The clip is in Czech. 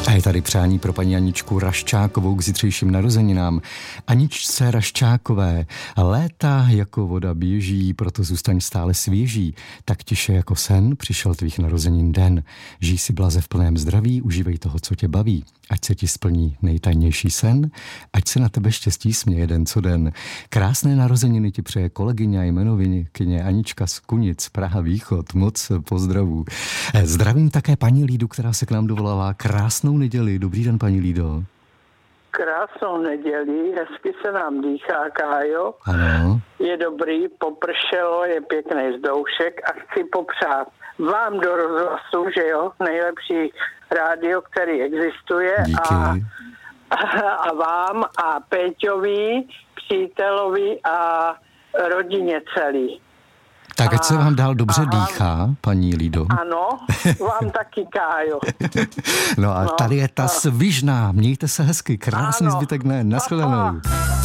A je tady přání pro paní Aničku Raščákovou k zítřejším narozeninám. Aničce Raščákové, léta jako voda běží, proto zůstaň stále svěží. Tak tiše jako sen přišel tvých narozenin den. Žij si blaze v plném zdraví, užívej toho, co tě baví. Ať se ti splní nejtajnější sen, ať se na tebe štěstí směje den co den. Krásné narozeniny ti přeje kolegyně a jmenoviněkyně Anička z Kunic, Praha Východ. Moc pozdravů. Zdravím také paní Lídu, která se k nám dovolala. Krásnou neděli. Dobrý den, paní Lído. Krásnou neděli, hezky se nám dýchá, Kájo. Ano. Je dobrý, popršelo, je pěkný zdoušek a chci popřát vám do rozhlasu, že jo, nejlepší rádio, který existuje. Díky. A vám a Péťovi, přítelovi a rodině celý. Tak ať se vám dál dobře dýchá, paní Lído. Ano, vám taky, Kájo. No a tady je ta svižná. Mějte se hezky, krásný zbytek dne. Naschledanou.